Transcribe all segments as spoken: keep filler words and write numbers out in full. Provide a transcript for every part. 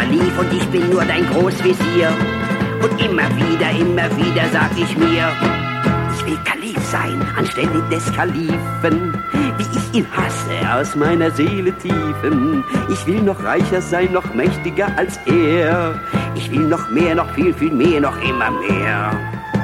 Kalif und ich bin nur dein Großvezier. Und immer wieder, immer wieder sag ich mir, ich will Kalif sein anstelle des Kalifen, wie ich ihn hasse aus meiner Seele Tiefen. Ich will noch reicher sein, noch mächtiger als er. Ich will noch mehr, noch viel, viel mehr, noch immer mehr.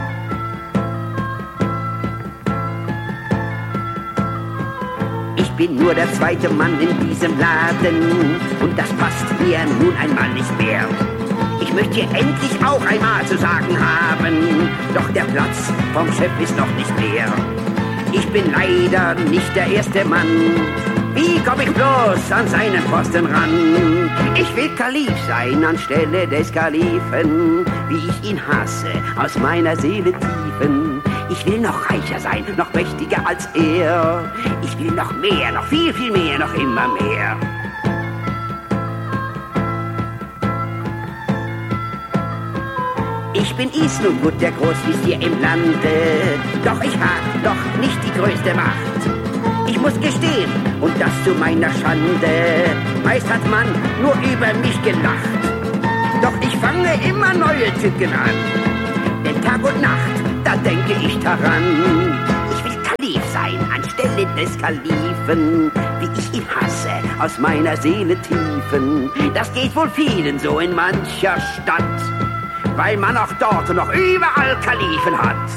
Ich bin nur der zweite Mann in diesem Laden und das passt mir nun einmal nicht mehr. Ich möchte hier endlich auch einmal zu sagen haben, doch der Platz vom Chef ist noch nicht leer. Ich bin leider nicht der erste Mann. Wie komm ich bloß an seinen Posten ran? Ich will Kalif sein anstelle des Kalifen, wie ich ihn hasse aus meiner Seele Tiefen. Ich will noch reicher sein, noch mächtiger als er. Ich will noch mehr, noch viel, viel mehr, noch immer mehr. Ich bin Isnuggut, der Großvezier im Lande, doch ich hab doch nicht die größte Macht. Ich muss gestehen, und das zu meiner Schande, meist hat man nur über mich gelacht. Doch ich fange immer neue Tücken an, denn Tag und Nacht, da denke ich daran. Ich will Kalif sein anstelle des Kalifen, wie ich ihn hasse aus meiner Seele Tiefen. Das geht wohl vielen so in mancher Stadt, weil man auch dort und noch überall Kalifen hat.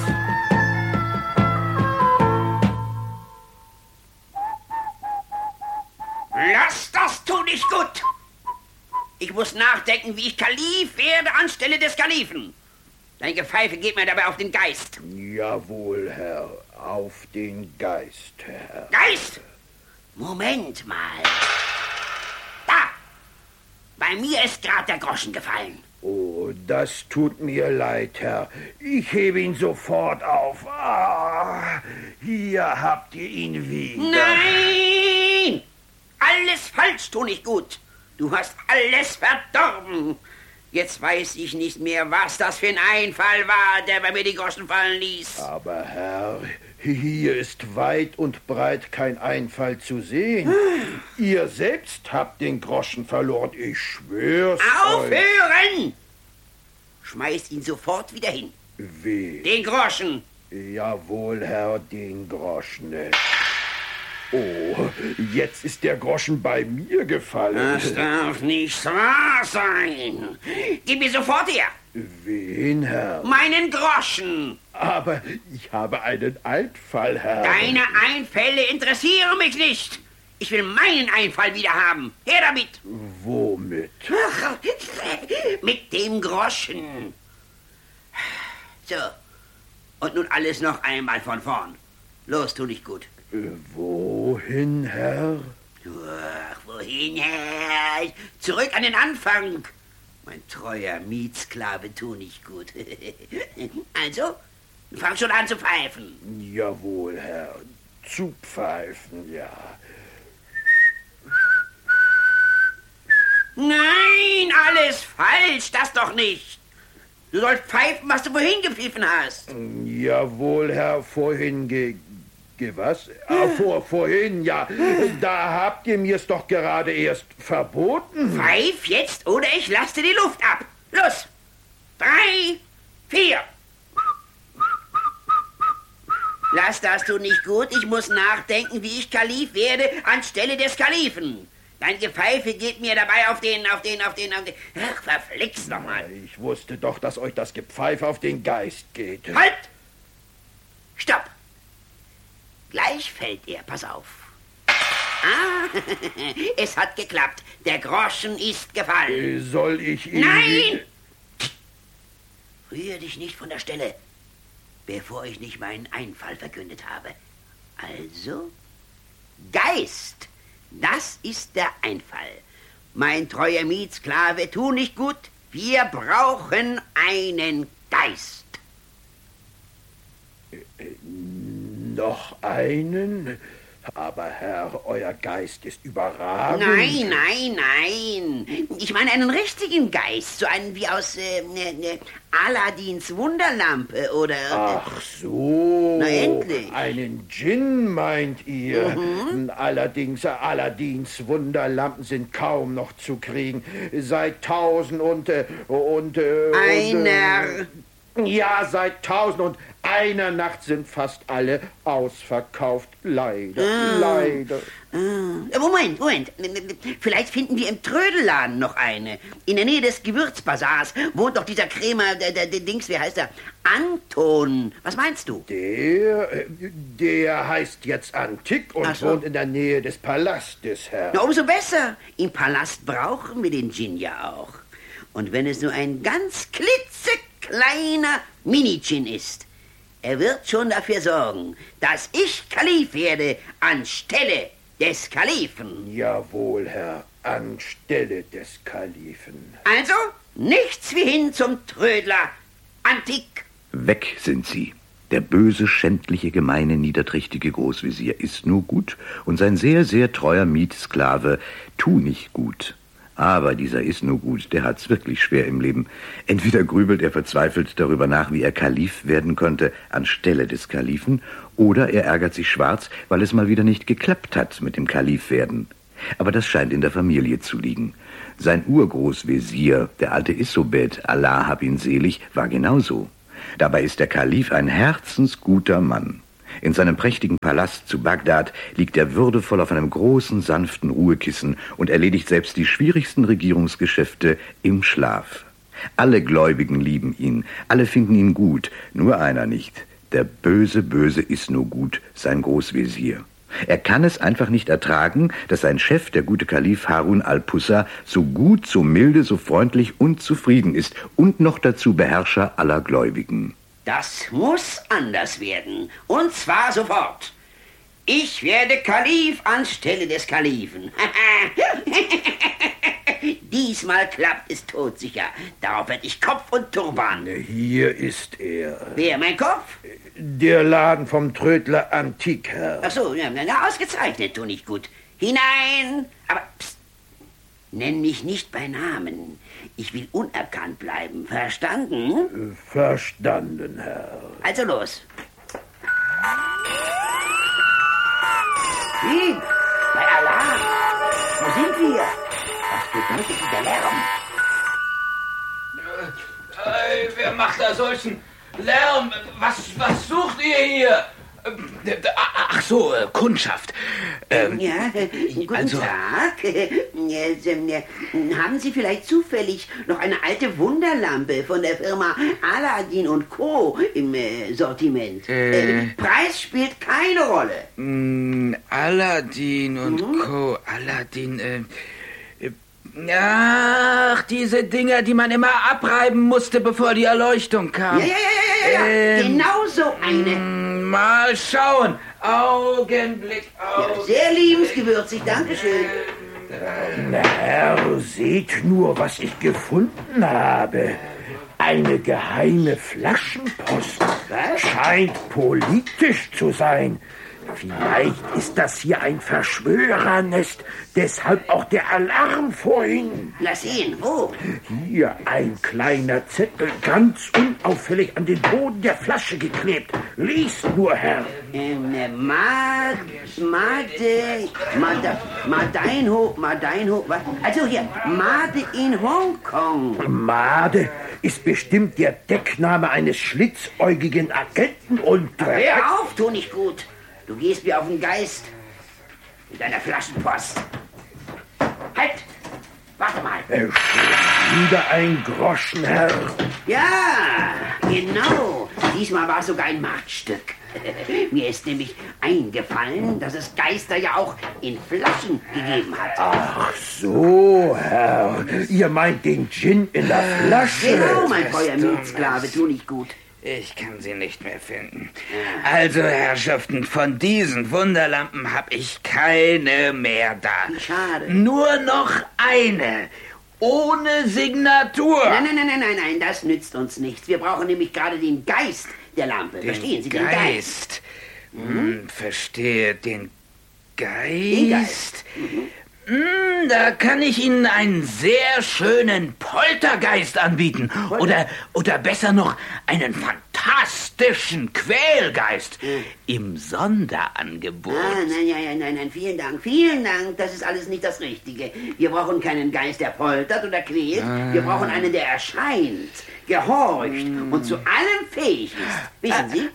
Lass das, tu nicht gut! Ich muss nachdenken, wie ich Kalif werde anstelle des Kalifen. Dein Gepfeife geht mir dabei auf den Geist. Jawohl, Herr, auf den Geist, Herr. Geist? Moment mal. Da! Bei mir ist gerade der Groschen gefallen. Oh, das tut mir leid, Herr. Ich hebe ihn sofort auf. Ah, hier habt ihr ihn wieder. Nein! Alles falsch, tu nicht gut. Du hast alles verdorben. Jetzt weiß ich nicht mehr, was das für ein Einfall war, der bei mir die Groschen fallen ließ. Aber, Herr, hier ist weit und breit kein Einfall zu sehen. Ihr selbst habt den Groschen verloren, ich schwör's Aufhören! euch. Schmeiß ihn sofort wieder hin. Wie? Den Groschen. Jawohl, Herr, den Groschen. Oh, jetzt ist der Groschen bei mir gefallen. Das darf nicht wahr sein. Gib mir sofort her. Wen, Herr? Meinen Groschen. Aber ich habe einen Einfall, Herr. Deine Einfälle interessieren mich nicht. Ich will meinen Einfall wieder haben. Her damit. Womit? Mit dem Groschen. So. Und nun alles noch einmal von vorn. Los, tu nicht gut. Wohin, Herr? Ach, wohin, Herr? Zurück an den Anfang. Mein treuer Mietsklave, tu nicht gut. Also, fang schon an zu pfeifen. Jawohl, Herr. Zu pfeifen, ja. Nein, alles falsch, das doch nicht. Du sollst pfeifen, was du vorhin gepfiffen hast. Jawohl, Herr, vorhin ge... ge was? Ah, vor, vorhin, ja. Da habt ihr mir's doch gerade erst verboten. Pfeif jetzt oder ich lasse dir die Luft ab. Los. Drei, vier. Lass das du nicht gut. Ich muss nachdenken, wie ich Kalif werde anstelle des Kalifen. Dein Gepfeife geht mir dabei auf den, auf den, auf den, auf den... Ach, verflixt noch mal. Ich wusste doch, dass euch das Gepfeife auf den Geist geht. Halt! Stopp! Gleich fällt er, pass auf. Ah, es hat geklappt. Der Groschen ist gefallen. Soll ich ihn... Nein! Rühre dich nicht von der Stelle, bevor ich nicht meinen Einfall verkündet habe. Also, Geist, das ist der Einfall. Mein treuer Mietsklave, tu nicht gut. Wir brauchen einen Geist. Noch einen? Aber Herr, euer Geist ist überragend. Nein, nein, nein. Ich ich meine einen richtigen Geist, so einen wie aus äh, ne, ne, Aladins Wunderlampe oder... Ach so, na endlich. Einen Djinn meint ihr? Mhm. Allerdings, Aladins Wunderlampen sind kaum noch zu kriegen. Seit tausend und... Äh, und äh, Einer... Und, äh, ja, seit tausend und einer Nacht sind fast alle ausverkauft. Leider, Ah. leider. Ah. Moment, Moment. Vielleicht finden wir im Trödelladen noch eine. In der Nähe des Gewürzbasars wohnt doch dieser Krämer, der, der, der Dings, wie heißt er? Anton. Was meinst du? Der, äh, der heißt jetzt Antik und Ach so. wohnt in der Nähe des Palastes, Herr. Na, umso besser. Im Palast brauchen wir den Djinn ja auch. Und wenn es nur ein ganz klitzekleiner Mini-Djinn ist, er wird schon dafür sorgen, dass ich Kalif werde anstelle des Kalifen. Jawohl, Herr, anstelle des Kalifen. Also, nichts wie hin zum Trödler. Antik. Weg sind sie. Der böse, schändliche, gemeine, niederträchtige Großvezier ist nur gut und sein sehr, sehr treuer Mietsklave tu nicht gut. Aber dieser ist nur gut, der hat's wirklich schwer im Leben. Entweder grübelt er verzweifelt darüber nach, wie er Kalif werden könnte, anstelle des Kalifen, oder er ärgert sich schwarz, weil es mal wieder nicht geklappt hat mit dem Kalif werden. Aber das scheint in der Familie zu liegen. Sein Urgroßvezier, der alte Issobet, Allah hab ihn selig, war genauso. Dabei ist der Kalif ein herzensguter Mann. In seinem prächtigen Palast zu Bagdad liegt er würdevoll auf einem großen, sanften Ruhekissen und erledigt selbst die schwierigsten Regierungsgeschäfte im Schlaf. Alle Gläubigen lieben ihn, alle finden ihn gut, nur einer nicht. Der böse, böse ist nur gut, sein Großvezier. Er kann es einfach nicht ertragen, dass sein Chef, der gute Kalif Harun al-Pussa, so gut, so milde, so freundlich und zufrieden ist und noch dazu Beherrscher aller Gläubigen. Das muss anders werden. Und zwar sofort. Ich werde Kalif anstelle des Kalifen. Diesmal klappt es todsicher. Darauf werde ich Kopf und Turban. Hier ist er. Wer, mein Kopf? Der Laden vom Trödler Antik, Herr. Ach so, ja, na, ausgezeichnet, tu nicht gut. Hinein! Aber, pst, nenn mich nicht bei Namen. Ich will unerkannt bleiben. Verstanden? Verstanden, Herr. Also los. Wie? Bei Allah. Wo sind wir? Was bedeutet dieser Lärm? Äh, wer macht da solchen Lärm? Was, was sucht ihr hier? Äh, ach so, äh, Kundschaft. Ähm, Ja, äh, guten also- Tag. Äh, äh, haben Sie vielleicht zufällig noch eine alte Wunderlampe von der Firma Aladin und Co. im äh, Sortiment? Äh. Äh, Preis spielt keine Rolle. mh, Aladdin und Co. Aladdin, äh, äh, ach, diese Dinger, die man immer abreiben musste, bevor die Erleuchtung kam. Ja, ja, ja, ja, ja, ja. Ähm, Genau so eine. Mh, Mal schauen. Augenblick, Ja, Augenblick. sehr liebensgewürzig, Dankeschön. Na, Herr, seht nur, was ich gefunden habe. Eine geheime Flaschenpost. Was? Scheint politisch zu sein. Vielleicht ist das hier ein Verschwörernest, deshalb auch der Alarm vorhin. Lass sehen, wo? Hier ein kleiner Zettel, ganz unauffällig an den Boden der Flasche geklebt. Lies nur, Herr. Ähm, äh, Mad, Made, Made, Madeinho, Madeinho, was? Also hier, Made in Hongkong. Made ist bestimmt der Deckname eines schlitzäugigen Agenten und... Hör auf, tu nicht gut. Du gehst mir auf den Geist mit deiner Flaschenpost. Halt! Warte mal. Äh, wieder ein Groschen, Herr. Ja, genau. Diesmal war es sogar ein Marktstück. Mir ist nämlich eingefallen, dass es Geister ja auch in Flaschen gegeben hat. Ach so, Herr. Ihr meint den Gin in der Flasche. Genau, mein treuer Mietsklave, tu nicht gut. Ich kann sie nicht mehr finden. Also, Herrschaften, von diesen Wunderlampen habe ich keine mehr da. Schade. Nur noch eine. Ohne Signatur. Nein, nein, nein, nein, nein, nein, das nützt uns nichts. Wir brauchen nämlich gerade den Geist der Lampe. Verstehen Sie, den Geist? Geist. Hm, verstehe, den Geist. Den Geist. Mm, da kann ich Ihnen einen sehr schönen Poltergeist anbieten. Polter- Oder, oder besser noch einen fantastischen Quälgeist. Hm. Im Sonderangebot. Ah, nein, nein, nein, nein, nein, vielen Dank, vielen Dank. Das ist alles nicht das Richtige. Wir brauchen keinen Geist, der poltert oder quält. Wir brauchen einen, der erscheint, gehorcht und zu allem fähig ist. Wissen Sie?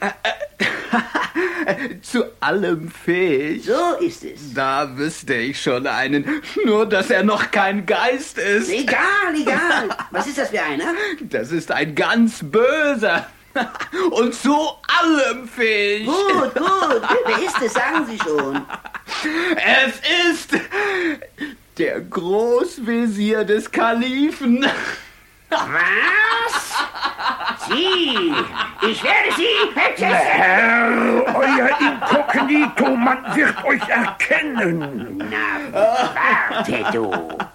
Zu allem fähig. So ist es. Da wüsste ich schon einen. Nur, dass er noch kein Geist ist. Egal, egal. Was ist das für einer? Das ist ein ganz böser. Und zu allem fähig. Gut, gut. Wer ist es? Sagen Sie schon. Es ist der Großvezier des Kalifen. Was? Sie! Ich werde Sie! Herr, euer Inkognito, man wird euch erkennen. Na, warte du!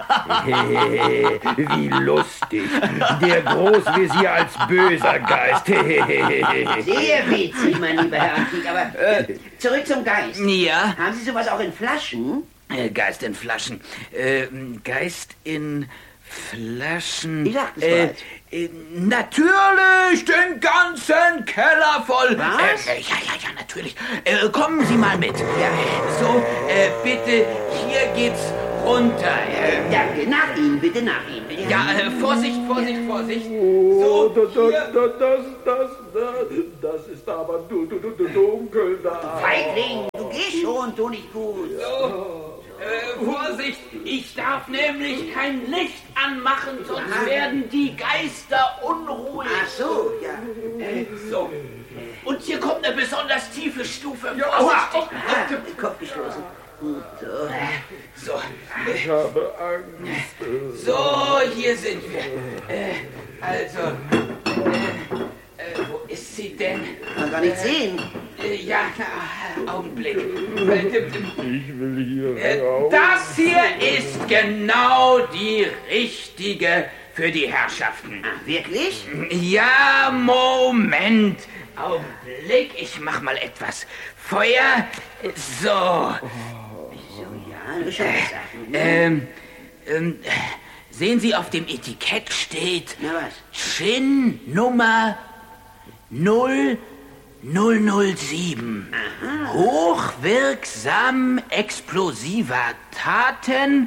Wie lustig. Der Großvezier als böser Geist. Sehr witzig, mein lieber Herr Antik, aber äh, zurück zum Geist. Ja, Haben Sie sowas auch in Flaschen? äh, Geist in Flaschen. Äh, Geist in Flaschen. Ich sag's äh, bereits. äh, Natürlich, den ganzen Keller voll. Was? Äh, ja, ja, ja, natürlich. Äh, kommen Sie mal mit. Ja, so, äh, bitte, hier geht's runter. Äh, Danke, nach Ihnen, bitte nach Ihnen. Bitte. ja, äh, Vorsicht, Vorsicht, Vorsicht. Oh, So, das, hier. das, das, das, das, das ist aber du, du, du, du, dunkel da. Feigling, du gehst schon, tu nicht gut. So, äh, Vorsicht, ich darf nämlich kein Licht anmachen, sonst Aha. werden die Geister unruhig. Ach so, ja. Äh, so. Und hier kommt eine besonders tiefe Stufe. Aua, Vorsichtig. ah, Kopf gestoßen. Gut, so. So, Ich habe Angst. so, hier sind wir. Äh, also, äh, äh, wo ist sie denn? Man kann nicht sehen. Äh, ja, na, Augenblick. Äh, Ich will hier Äh, raus. Das hier ist genau die richtige für die Herrschaften. Ah, wirklich? Ja, Moment. Augenblick, ich mach mal etwas Feuer. So. So, ja, das schon gesagt. Ähm, ähm, sehen Sie, auf dem Etikett steht Na was? Gin Nummer null null null sieben. Hochwirksam explosiver Taten,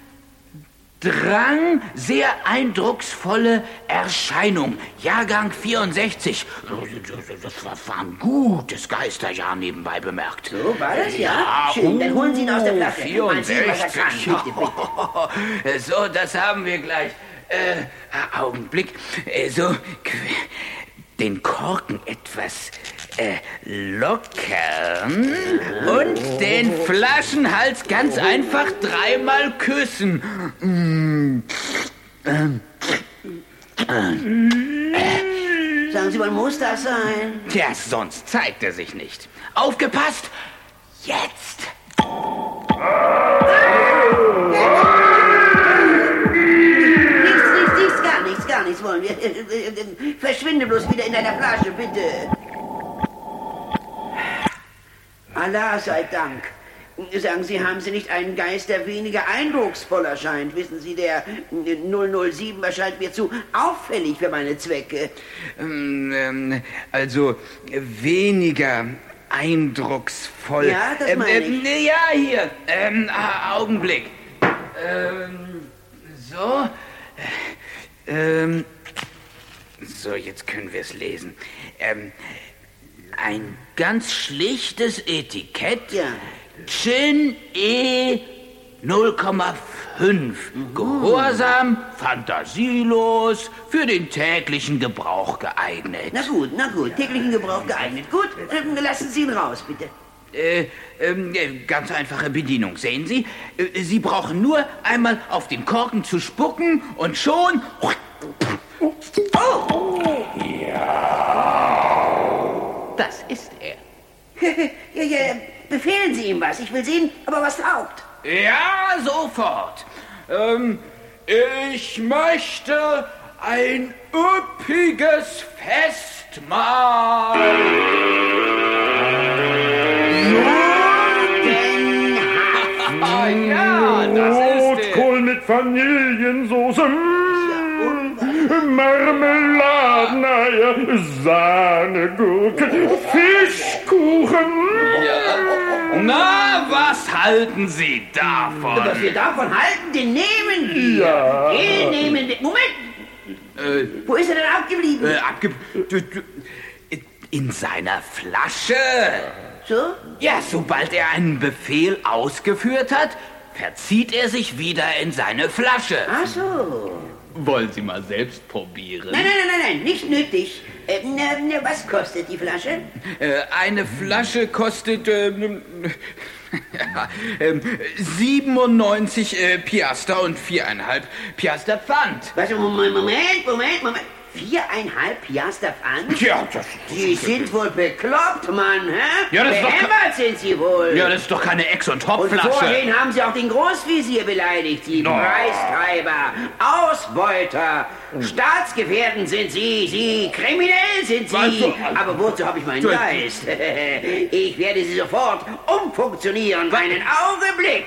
Drang, sehr eindrucksvolle Erscheinung. Jahrgang vierundsechzig. Das war, war ein gutes Geisterjahr nebenbei bemerkt. So, war das ja? Ja, Schön, dann holen Sie ihn aus der uh, Flasche. Mal sehen, was er kann. vierundsechzig. Bitte, bitte. So, das haben wir gleich. Äh, Augenblick. Äh, so, qu- den Korken etwas äh, lockern und den Flaschenhals ganz einfach dreimal küssen. Mm. Sagen Sie mal, muss das sein? Tja, sonst zeigt er sich nicht. Aufgepasst! Jetzt! Nichts, nichts, nichts, gar nichts, gar nichts wollen wir. Äh, äh, äh, Verschwinde bloß wieder in deiner Flasche, bitte. Allah sei Dank. Sagen Sie, haben Sie nicht einen Geist, der weniger eindrucksvoll erscheint? Wissen Sie, der null null sieben erscheint mir zu auffällig für meine Zwecke. Ähm, ähm, also weniger eindrucksvoll. Ja, das meine ich. Ähm, ähm, ja, hier. Ähm, ah, Augenblick. Ähm, so. Ähm, so, jetzt können wir es lesen. Ähm, ein ganz schlichtes Etikett. Ja. Gin E null Komma fünf. Gehorsam, fantasielos, für den täglichen Gebrauch geeignet. Na gut, na gut, täglichen Gebrauch geeignet. Gut, ähm, lassen Sie ihn raus, bitte. Äh, ähm, äh, ganz einfache Bedienung, sehen Sie? Äh, Sie brauchen nur einmal auf den Korken zu spucken und schon... Oh! Ja. Das ist er. Ja, ja, befehlen Sie ihm was. Ich will sehen, ob er was taugt. Ja, sofort. Ähm, ich möchte ein üppiges Festmahl. Ah, ja, das Vanillesoße, mm, Marmeladeneier, Sahnegurken, Fischkuchen. Ja. Na, was halten Sie davon? Was wir davon halten, den nehmen wir. Ja. Den nehmen wir. Moment. Äh, Wo ist er denn abgeblieben? äh, abge... Du, du, in seiner Flasche. So? Ja, sobald er einen Befehl ausgeführt hat, verzieht er sich wieder in seine Flasche. Ach so. Wollen Sie mal selbst probieren? Nein, nein, nein, nein, nein, nicht nötig. Äh, na, na, was kostet die Flasche? Äh, eine Flasche kostet ähm, ja, ähm, siebenundneunzig äh, Piaster und viereinhalb Piaster Pfand. Was, Moment, Moment, Moment, Moment. Viereinhalb Piaster Pfand? Tja, das... Sie sind wohl bekloppt, Mann, hä? Ja, das ist doch Behämmert sind Sie wohl. Ja, das ist doch keine Ex- und Und Topflasche. vorhin haben Sie auch den Großvisier beleidigt, Sie No. Preistreiber, Ausbeuter, Staatsgefährden sind Sie, Sie kriminell sind Sie. Was so- Aber wozu habe ich meinen Du- Geist? Ich werde Sie sofort umfunktionieren. Einen Augenblick.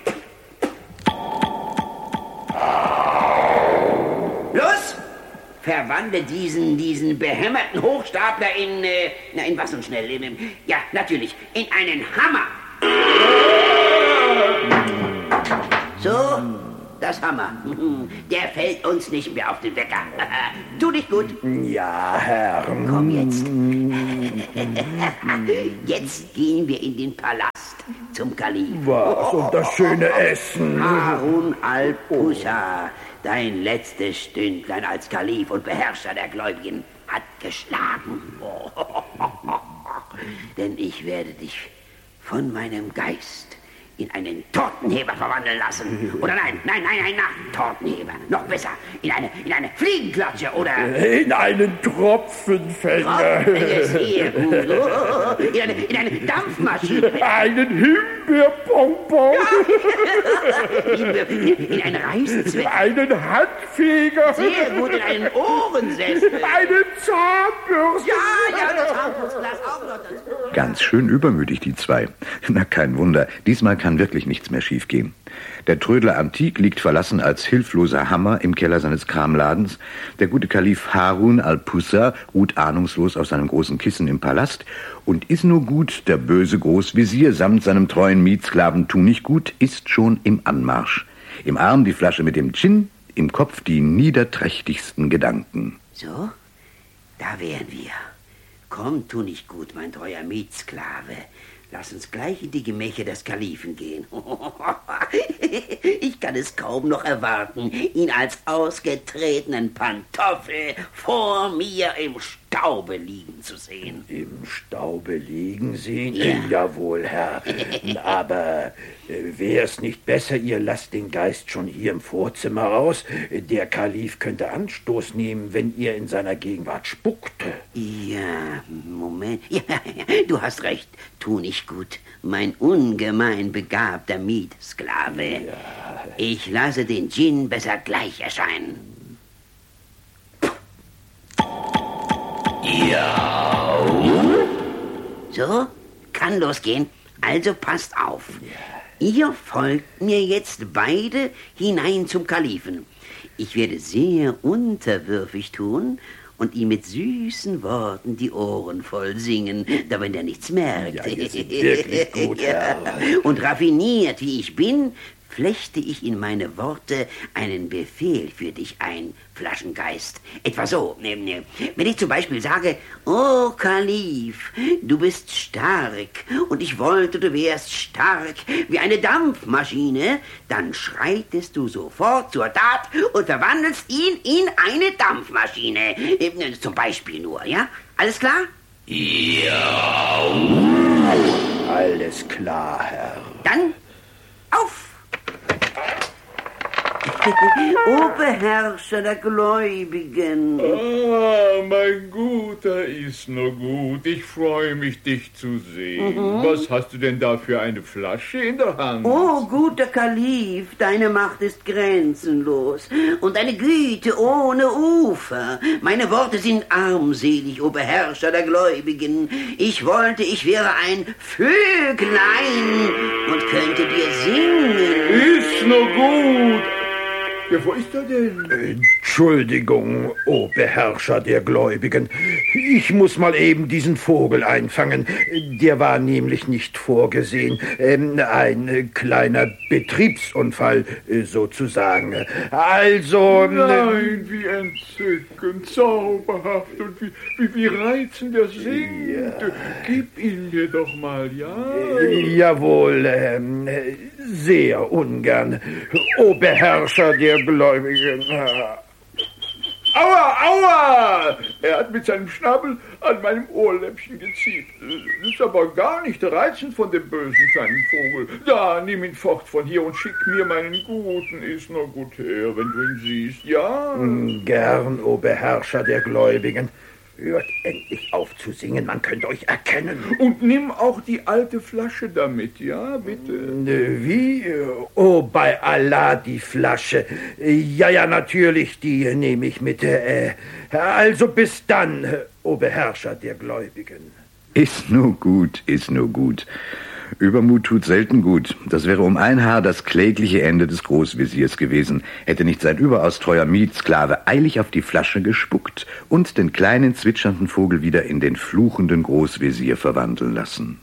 Los! Verwandle diesen, diesen behämmerten Hochstapler in, äh, na, in was nun schnell? In, ja, natürlich, in einen Hammer. So, das Hammer. Der fällt uns nicht mehr auf den Wecker. Tu dich gut. Ja, Herr. Komm jetzt. Jetzt gehen wir in den Palast zum Kalif. Was? Und das schöne Essen. Harun al-Pusha, dein letztes Stündlein als Kalif und Beherrscher der Gläubigen, hat geschlagen. Denn ich werde dich von meinem Geist in einen Tortenheber verwandeln lassen. Oder nein, nein, nein, nein, nein, Tortenheber. Noch besser, in eine, in eine Fliegenklatsche oder... In einen Tropfenfänger. Tropfenfänger, sehr gut. Oh, in, eine, in eine Dampfmaschine. Einen Himbeerbonbon. In, in einen Reißzweck. Einen Handfeger. Sehr gut, in einen Ohrensessel. Eine Zahnbürste. Ja, ja, das Zahnputzglas auch noch dazu. Ganz schön übermütig, die zwei. Na, kein Wunder. Diesmal kann wirklich nichts mehr schiefgehen. Der Trödler Antik liegt verlassen als hilfloser Hammer im Keller seines Kramladens. Der gute Kalif Harun al-Pusha ruht ahnungslos auf seinem großen Kissen im Palast. Und Isnogut, der böse Großvisier, samt seinem treuen Mietsklaven Tunichgut, ist schon im Anmarsch. Im Arm die Flasche mit dem Gin, im Kopf die niederträchtigsten Gedanken. So, da wären wir. Komm, Tunichgut, mein treuer Mietsklave. Lass uns gleich in die Gemächer des Kalifen gehen. Ich kann es kaum noch erwarten, ihn als ausgetretenen Pantoffel vor mir im Staube liegen zu sehen. Im Staube liegen sehen? Ja. Jawohl, Herr. Aber äh, wäre es nicht besser, ihr lasst den Geist schon hier im Vorzimmer raus? Der Kalif könnte Anstoß nehmen, wenn ihr in seiner Gegenwart spuckte. Ja, Moment. Ja, du hast recht. Tu nicht gut. Mein ungemein begabter Mietsklave. Ich lasse den Djinn besser gleich erscheinen. Ja. So, kann losgehen. Also passt auf. Ihr folgt mir jetzt beide hinein zum Kalifen. Ich werde sehr unterwürfig tun und ihm mit süßen Worten die Ohren voll singen, damit er nichts merkt. Ja, ihr seid wirklich gut, Herr. Und raffiniert wie ich bin, flechte ich in meine Worte einen Befehl für dich ein, Flaschengeist. Etwa so, wenn ich zum Beispiel sage, oh Kalif, du bist stark und ich wollte, du wärst stark wie eine Dampfmaschine, dann schreitest du sofort zur Tat und verwandelst ihn in eine Dampfmaschine. Zum Beispiel nur, ja? Alles klar? Ja. Alles klar, Herr. Dann auf! O Beherrscher der Gläubigen. Ah, mein guter Isnogut, ich freue mich, dich zu sehen. Mhm. Was hast du denn da für eine Flasche in der Hand? Oh, guter Kalif, deine Macht ist grenzenlos und deine Güte ohne Ufer. Meine Worte sind armselig, o Beherrscher der Gläubigen. Ich wollte, ich wäre ein Vöglein und könnte dir singen. Isnogut! Ja, wo ist er denn? Entschuldigung, o Beherrscher der Gläubigen. Ich muss mal eben diesen Vogel einfangen. Der war nämlich nicht vorgesehen. Ähm, ein kleiner Betriebsunfall, sozusagen. Also... Nein, wie entzückend, zauberhaft und wie, wie, wie reizend er singt. Ja. Gib ihn mir doch mal, ja? Jawohl, ähm, sehr ungern. O Beherrscher der Gläubigen. Aua, aua! Er hat mit seinem Schnabel an meinem Ohrläppchen gezieht. Das ist aber gar nicht reizend von dem bösen kleinen Vogel. Da, nimm ihn fort von hier und schick mir meinen Guten. Ist nur gut her, wenn du ihn siehst, ja? Gern, o Beherrscher der Gläubigen. Hört endlich auf zu singen, man könnte euch erkennen. Und nimm auch die alte Flasche damit, ja, bitte? Wie? Oh, bei Allah, die Flasche. Ja, ja, natürlich, die nehme ich mit. Äh, also bis dann, o Beherrscher der Gläubigen. Ist nur gut, ist nur gut. Übermut tut selten gut. Das wäre um ein Haar das klägliche Ende des Großveziers gewesen, hätte nicht sein überaus treuer Mietsklave eilig auf die Flasche gespuckt und den kleinen zwitschernden Vogel wieder in den fluchenden Großvezier verwandeln lassen.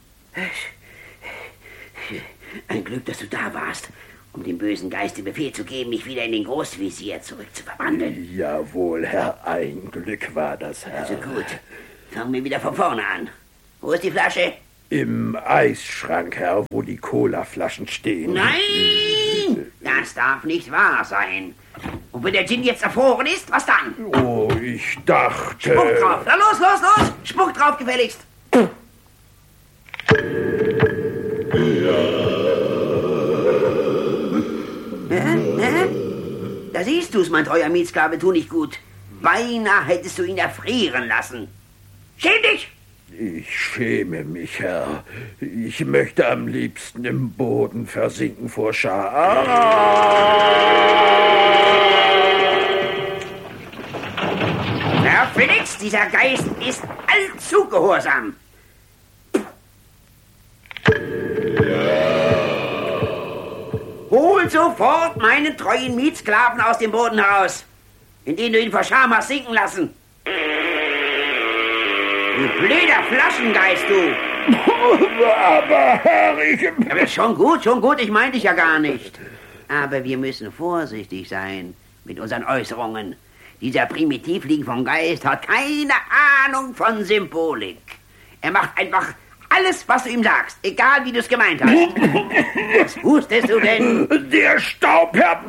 Ein Glück, dass du da warst, um dem bösen Geist den Befehl zu geben, mich wieder in den Großvezier zurückzuverwandeln. Jawohl, Herr, ein Glück war das, Herr. Also gut, fangen wir wieder von vorne an. Wo ist die Flasche? Im Eisschrank, Herr, wo die Colaflaschen stehen. Nein, das darf nicht wahr sein. Und wenn der Gin jetzt erfroren ist, was dann? Oh, ich dachte... Spuck drauf. Na los, los, los. Spuck drauf, gefälligst. Ja. Ja? Da siehst du's, mein treuer Mietsklave, tu nicht gut. Beinahe hättest du ihn erfrieren lassen. Schäm dich! Ich schäme mich, Herr. Ich möchte am liebsten im Boden versinken vor Scham. Herr Felix, dieser Geist ist allzu gehorsam. Hol sofort meinen treuen Mietsklaven aus dem Boden heraus, indem du ihn vor Scham hast sinken lassen. Du blöder Flaschengeist, du! Aber, Herr, ich... Aber schon gut, schon gut, ich meinte dich ja gar nicht. Aber wir müssen vorsichtig sein mit unseren Äußerungen. Dieser Primitivling vom Geist hat keine Ahnung von Symbolik. Er macht einfach alles, was du ihm sagst, egal wie du es gemeint hast. Was hustest du denn? Der Staub, Herr...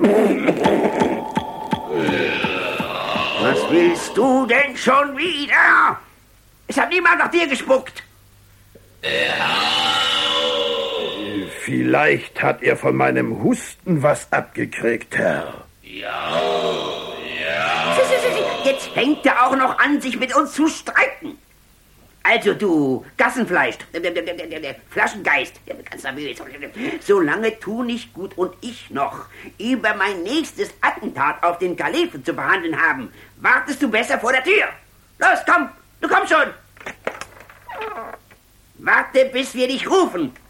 Was willst du denn schon wieder? Es hat niemand nach dir gespuckt. Vielleicht hat er von meinem Husten was abgekriegt, Herr. Ja, ja. Jetzt fängt er auch noch an, sich mit uns zu streiten. Also du Gassenfleisch, Flaschengeist, ganz nervös. Solange tu nicht gut und ich noch über mein nächstes Attentat auf den Kalifen zu verhandeln haben, wartest du besser vor der Tür. Los, komm, du komm schon. Warte, bis wir dich rufen.